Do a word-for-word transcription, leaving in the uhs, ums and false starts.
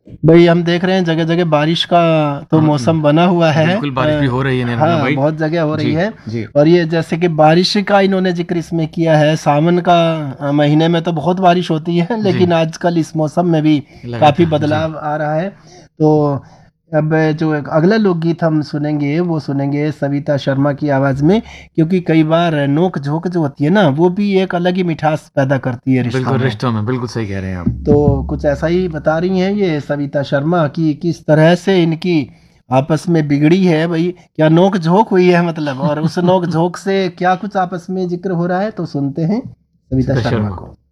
भाई हम देख रहे हैं जगह जगह बारिश का तो हाँ, मौसम बना हुआ है। बिल्कुल बारिश भी हो रही है निर्मला हाँ, भाई। बहुत जगह हो रही जी है। जी और ये जैसे कि बारिश का इन्होंने जिक्र इसमें किया है, सावन का अ, महीने में तो बहुत बारिश होती है, जी, लेकिन आजकल इस मौसम में भी काफ़ी लगातार जी। बदलाव आ रहा है। तो अब जो एक अगला लोकगीत हम सुनेंगे वो सुनेंगे सविता शर्मा की आवाज़ में, क्योंकि कई बार नोक झोंक जो होती है ना, वो भी एक अलग ही मिठास पैदा करती है रिश्तों बिल्कुल में। रिश्तों में, बिल्कुल सही कह रहे हैं आप। तो कुछ ऐसा ही बता रही हैं ये सविता शर्मा कि किस तरह से इनकी आपस में बिगड़ी है भाई, क्या नोक झोंक हुई है मतलब, और उस नोक झोंक से क्या कुछ आपस में जिक्र हो रहा है, तो सुनते हैं सविता सीता शर्मा शर्मा। को।